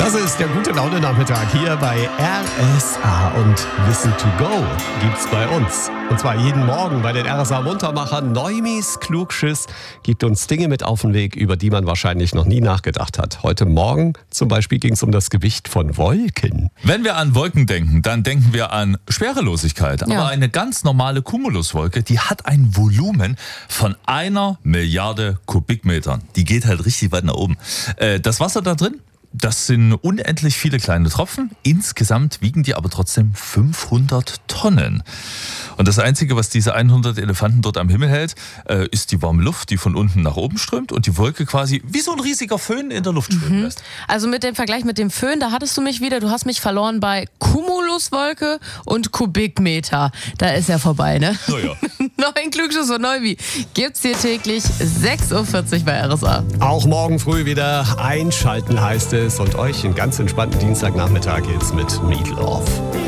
Das ist der gute Laune-Nachmittag hier bei RSA und Wissen to go gibt's bei uns. Und zwar jeden Morgen bei den RSA Muntermachern. Neumis Klugschiss gibt uns Dinge mit auf den Weg, über die man wahrscheinlich noch nie nachgedacht hat. Heute Morgen zum Beispiel ging es um das Gewicht von Wolken. Wenn wir an Wolken denken, dann denken wir an Schwerelosigkeit. Ja. Aber eine ganz normale Cumuluswolke, die hat ein Volumen von 1 Milliarde Kubikmetern. Die geht halt richtig weit nach oben. Das Wasser da drin, das sind unendlich viele kleine Tropfen. Insgesamt wiegen die aber trotzdem 500 Tonnen. Und das Einzige, was diese 100 Elefanten dort am Himmel hält, ist die warme Luft, die von unten nach oben strömt und die Wolke quasi wie so ein riesiger Föhn in der Luft schwimmen lässt. Also mit dem Vergleich mit dem Föhn, da hattest du mich wieder. Du hast mich verloren bei Cumuluswolke und Kubikmeter. Da ist ja vorbei, ne? Naja. Neuen Klugschiss von Neuwi gibt's hier täglich 6.40 Uhr bei RSA. Auch morgen früh wieder einschalten heißt es und euch einen ganz entspannten Dienstagnachmittag jetzt mit Meatloaf.